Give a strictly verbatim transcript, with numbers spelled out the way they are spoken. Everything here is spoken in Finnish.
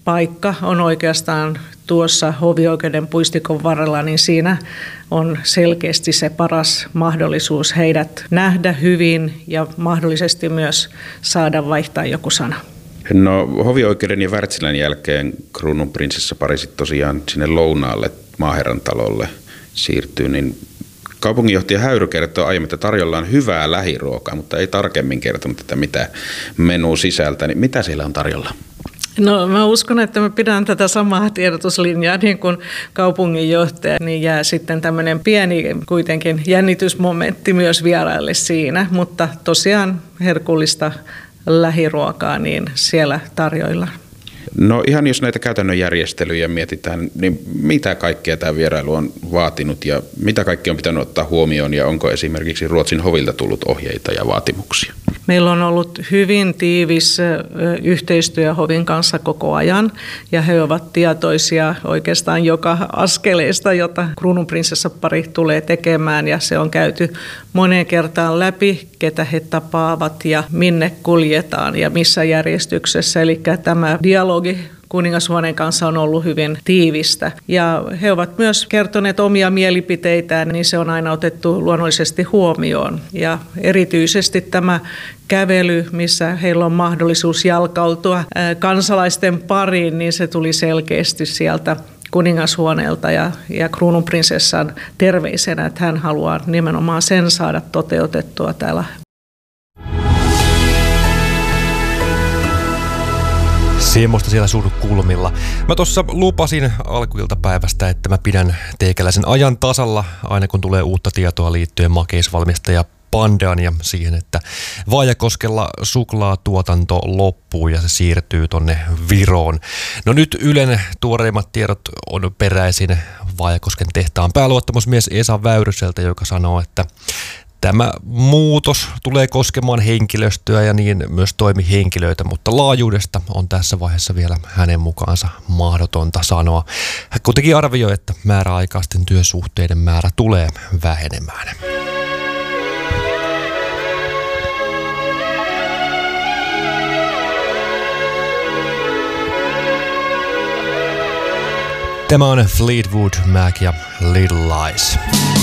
paikka on oikeastaan tuossa hovioikeuden puistikon varrella, niin siinä on selkeästi se paras mahdollisuus heidät nähdä hyvin ja mahdollisesti myös saada vaihtaa joku sana. No hovioikeuden ja Wärtsilän jälkeen kruununprinsessapari sitten tosiaan sinne lounaalle Maaherran talolle siirtyy, niin kaupunginjohtaja Häyrö kertoo aiemmin, että tarjolla on hyvää lähiruokaa, mutta ei tarkemmin kertonut, että mitä menu sisältää. Niin mitä siellä on tarjolla? No mä uskon, että mä pidän tätä samaa tiedotuslinjaa niin kuin kaupunginjohtaja, niin jää sitten tämmöinen pieni kuitenkin jännitysmomentti myös vieraille siinä, mutta tosiaan herkullista lähiruokaa niin siellä tarjoilla. No ihan jos näitä käytännön järjestelyjä mietitään, niin mitä kaikkea tämä vierailu on vaatinut ja mitä kaikkea on pitänyt ottaa huomioon ja onko esimerkiksi Ruotsin hovilta tullut ohjeita ja vaatimuksia? Meillä on ollut hyvin tiivis yhteistyö hovin kanssa koko ajan ja he ovat tietoisia oikeastaan joka askeleesta, jota kruununprinsessapari tulee tekemään ja se on käyty moneen kertaan läpi, ketä he tapaavat ja minne kuljetaan ja missä järjestyksessä. Eli tämä dialogi kuningashuoneen kanssa on ollut hyvin tiivistä. Ja he ovat myös kertoneet omia mielipiteitään, niin se on aina otettu luonnollisesti huomioon. Ja erityisesti tämä kävely, missä heillä on mahdollisuus jalkautua kansalaisten pariin, niin se tuli selkeästi sieltä kuningashuoneelta ja, ja kruununprinsessan terveisenä, että hän haluaa nimenomaan sen saada toteutettua täällä. Semmoista siellä surkulmilla. Mä tuossa lupasin alkuiltapäivästä, että mä pidän teikäläisen ajan tasalla, aina kun tulee uutta tietoa liittyen makeisvalmistaja Pandaan ja siihen, että Vaajakoskella suklaatuotanto loppuu ja se siirtyy tonne Viroon. No nyt Ylen tuoreimmat tiedot on peräisin Vaajakosken tehtaan pääluottamusmies Esa Väyryseltä, joka sanoo, että tämä muutos tulee koskemaan henkilöstöä ja niin myös toimihenkilöitä, mutta laajuudesta on tässä vaiheessa vielä hänen mukaansa mahdotonta sanoa. Hän kuitenkin arvioi, että määräaikaisten työsuhteiden määrä tulee vähenemään. Tämä on Fleetwood Mac ja Little Lies.